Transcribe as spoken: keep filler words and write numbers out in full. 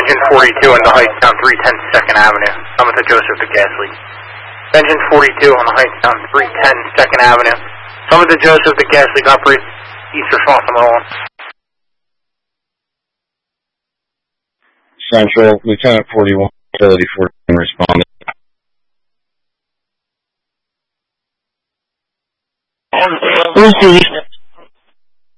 Engine forty-two on the Heights down three ten second Avenue. Summit to Joseph the gas leak. Engine forty-two on the Heights down three ten second Avenue. Summit to Joseph the gas leak. Operate east response number one. Central, Lieutenant forty-one, Utility fourteen responding. Lucy.